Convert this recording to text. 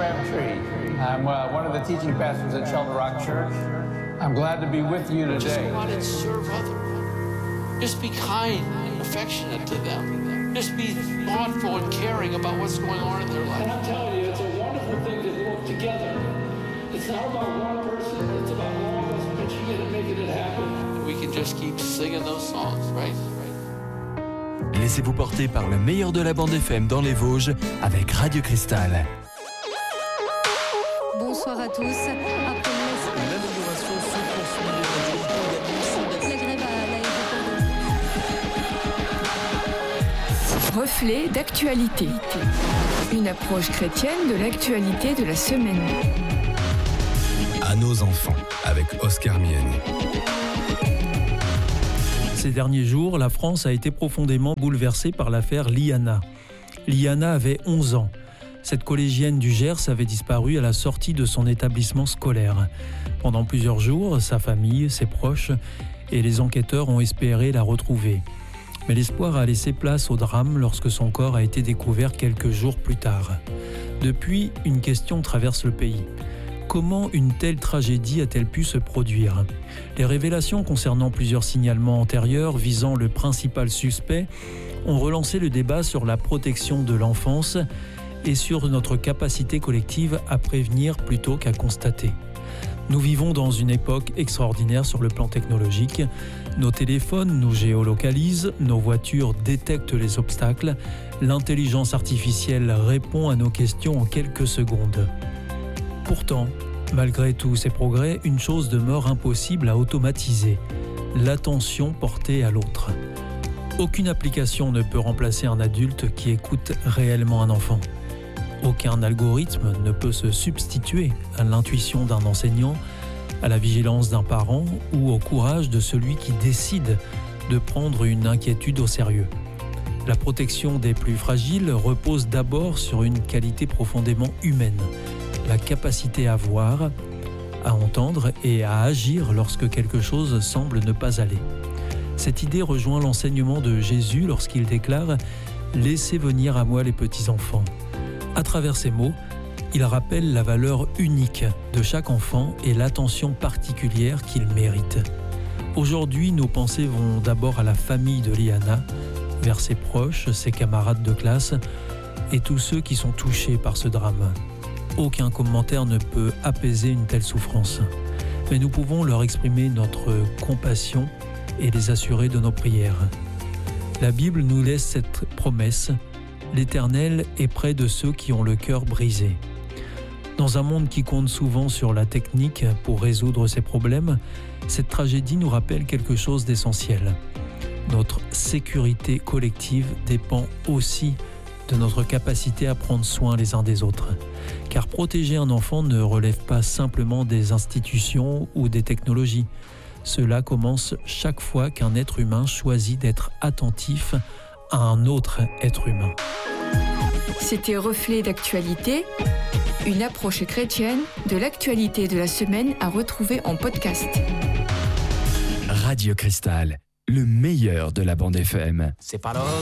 Crabtree. I'm one of the teaching pastors at Shelter Rock Church. I'm glad to be with you today. Just go out and serve others. Just be kind and affectionate to them. Just be thoughtful and caring about what's going on in their life. And I'm telling you, it's a wonderful thing to work together. It's not about one person, it's about all of us pitching in and making it happen. We can just keep singing those songs, right? Laissez-vous porter par le meilleur de la bande FM dans les Vosges avec Radio Cristal. Bonsoir à tous. Après l'amélioration se poursuit. la grève à l'aéroport. Reflet d'actualité. Une approche chrétienne de l'actualité de la semaine. À nos enfants avec Oscar Miani. Ces derniers jours, la France a été profondément bouleversée par l'affaire Liana. Liana avait 11 ans. Cette collégienne du Gers avait disparu à la sortie de son établissement scolaire. Pendant plusieurs jours, sa famille, ses proches et les enquêteurs ont espéré la retrouver. Mais l'espoir a laissé place au drame lorsque son corps a été découvert quelques jours plus tard. Depuis, une question traverse le pays. Comment une telle tragédie a-t-elle pu se produire ? Les révélations concernant plusieurs signalements antérieurs visant le principal suspect ont relancé le débat sur la protection de l'enfance et sur notre capacité collective à prévenir plutôt qu'à constater. Nous vivons dans une époque extraordinaire sur le plan technologique. Nos téléphones nous géolocalisent, nos voitures détectent les obstacles, l'intelligence artificielle répond à nos questions en quelques secondes. Pourtant, malgré tous ces progrès, une chose demeure impossible à automatiser, l'attention portée à l'autre. Aucune application ne peut remplacer un adulte qui écoute réellement un enfant. Aucun algorithme ne peut se substituer à l'intuition d'un enseignant, à la vigilance d'un parent ou au courage de celui qui décide de prendre une inquiétude au sérieux. La protection des plus fragiles repose d'abord sur une qualité profondément humaine, la capacité à voir, à entendre et à agir lorsque quelque chose semble ne pas aller. Cette idée rejoint l'enseignement de Jésus lorsqu'il déclare « Laissez venir à moi les petits enfants ». À travers ces mots, il rappelle la valeur unique de chaque enfant et l'attention particulière qu'il mérite. Aujourd'hui, nos pensées vont d'abord à la famille de Liana, vers ses proches, ses camarades de classe et tous ceux qui sont touchés par ce drame. Aucun commentaire ne peut apaiser une telle souffrance, mais nous pouvons leur exprimer notre compassion et les assurer de nos prières. La Bible nous laisse cette promesse: l'Éternel est près de ceux qui ont le cœur brisé. Dans un monde qui compte souvent sur la technique pour résoudre ses problèmes, cette tragédie nous rappelle quelque chose d'essentiel. Notre sécurité collective dépend aussi de notre capacité à prendre soin les uns des autres. Car protéger un enfant ne relève pas simplement des institutions ou des technologies. Cela commence chaque fois qu'un être humain choisit d'être attentif à un autre être humain. C'était Reflet d'actualité, une approche chrétienne de l'actualité de la semaine à retrouver en podcast. Radio Cristal, le meilleur de la bande FM. C'est pas